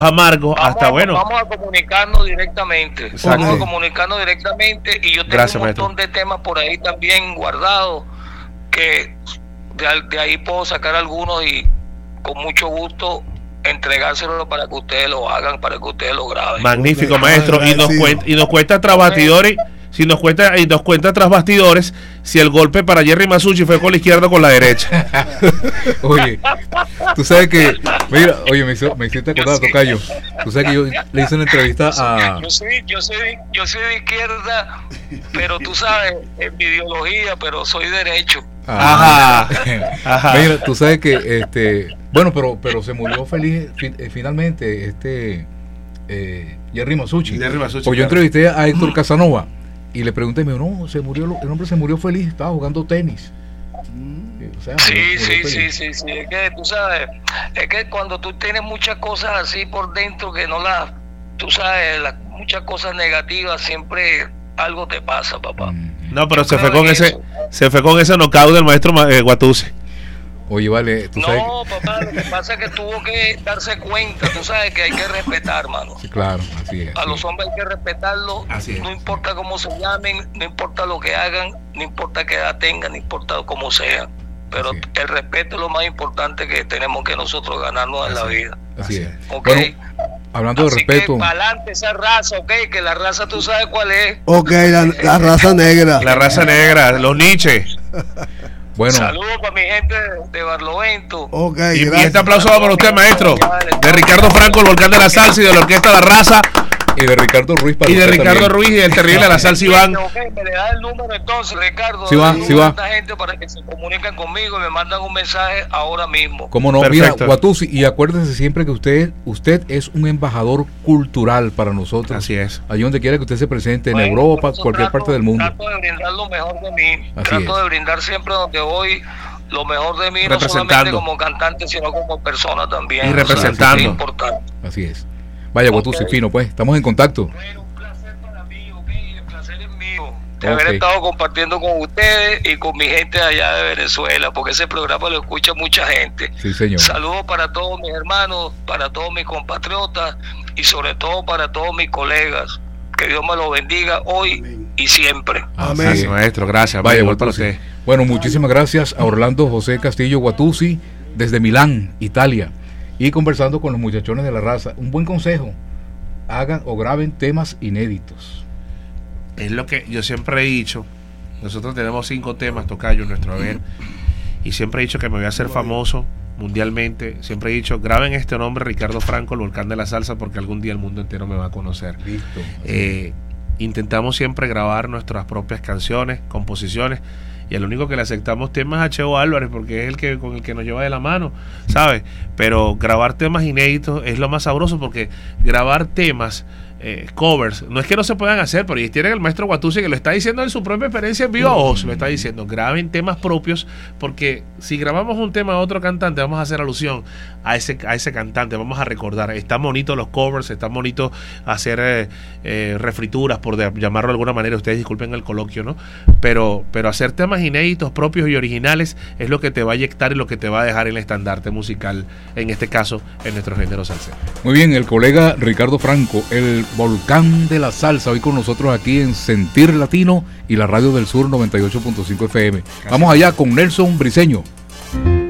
amargos hasta bueno. Vamos a comunicarnos directamente. Exacto. Vamos a comunicarnos directamente y yo tengo Gracias, un montón maestro. de temas por ahí también guardados que de ahí puedo sacar algunos y con mucho gusto entregárselos para que ustedes lo hagan, para que ustedes lo graben. Magnífico, maestro. Y nos cuenta tras bastidores. Si nos cuenta tras bastidores si el golpe para Jerry Masucci fue con la izquierda o con la derecha. Oye, tú sabes que, mira, oye, me hiciste acordar, tocayo. Tú sabes que yo le hice una entrevista a. Yo soy de izquierda, pero tú sabes, en mi ideología, pero soy derecho. Ajá. Mira, tú sabes que bueno, pero se murió feliz finalmente Jerry Masucci. Pues yo entrevisté a Héctor Casanova y le pregunté, me dijo, no, el hombre se murió feliz, estaba jugando tenis. O sea, sí. Es que tú sabes, es que cuando tú tienes muchas cosas así por dentro que no las, tú sabes, muchas cosas negativas, siempre algo te pasa, papá. No, pero se fue con ese knockout del maestro Guatuzzi. Oye, vale, tú sabes. No, papá, lo que pasa es que tuvo que darse cuenta, tú sabes que hay que respetar, hermano. Sí, claro, así es. A los hombres hay que respetarlos, no importa cómo se llamen, no importa lo que hagan, no importa qué edad tengan, no importa cómo sean. Pero el respeto es lo más importante que tenemos que nosotros ganarnos en la vida. Así es. Okay. Bueno, hablando de respeto. Para adelante esa raza, que la raza tú sabes cuál es. La raza negra. La raza negra, los Nietzsche. Bueno. Saludos para mi gente de Barlovento. Y este aplauso va para usted, maestro. De Ricardo Franco, el volcán de la salsa, y de la orquesta La Raza. Y de Ricardo Ruiz y de Ricardo Ruiz y el terrible de la salsa Iván. Me le da el número entonces, Ricardo. Sí va. Esta gente para que se comuniquen conmigo y me mandan un mensaje ahora mismo. Cómo no, mira, Guatuzzi, y acuérdese siempre que usted es un embajador cultural para nosotros. Así es. Allí donde quiera que usted se presente, en Europa, cualquier parte del mundo. Trato de brindar lo mejor de mí. Trato de brindar siempre donde voy lo mejor de mí, no solamente como cantante, sino como persona también. Y representando. Es importante. Así es. Vaya, Guatuzzi, fino, pues, estamos en contacto. Bueno, un placer para mí, el placer es mío de haber estado compartiendo con ustedes y con mi gente allá de Venezuela, porque ese programa lo escucha mucha gente. Sí, señor. Saludos para todos mis hermanos, para todos mis compatriotas y sobre todo para todos mis colegas. Que Dios me lo bendiga hoy y siempre. Amén. Gracias, maestro, gracias. Vaya, igual para usted. Bueno, muchísimas gracias a Orlando José Castillo Guatuzzi desde Milán, Italia. Y conversando con los muchachones de La Raza, un buen consejo: hagan o graben temas inéditos. Es lo que yo siempre he dicho. Nosotros tenemos 5 temas, tocayo, en nuestro haber, y siempre he dicho que me voy a hacer famoso mundialmente. Siempre he dicho, graben este nombre, Ricardo Franco, el volcán de la salsa, porque algún día el mundo entero me va a conocer. Listo. Intentamos siempre grabar nuestras propias canciones, composiciones, y el único que le aceptamos temas es a Cheo Álvarez, porque es con el que nos lleva de la mano, ¿sabes? Pero grabar temas inéditos es lo más sabroso, porque grabar temas, covers, no es que no se puedan hacer, pero tienen el maestro Guatuzzi que lo está diciendo en su propia experiencia en viva voz, lo está diciendo, graben temas propios, porque si grabamos un tema a otro cantante, vamos a hacer alusión a ese cantante, vamos a recordar. Están bonitos los covers, están bonitos hacer refrituras, por llamarlo de alguna manera, ustedes disculpen el coloquio, ¿no? Pero hacer temas inéditos, propios y originales es lo que te va a inyectar y lo que te va a dejar el estandarte musical, en este caso, en nuestro género salsero. Muy bien, el colega Ricardo Franco, el volcán de la salsa, hoy con nosotros aquí en Sentir Latino y la Radio del Sur 98.5 FM. Vamos allá con Nelson Briceño.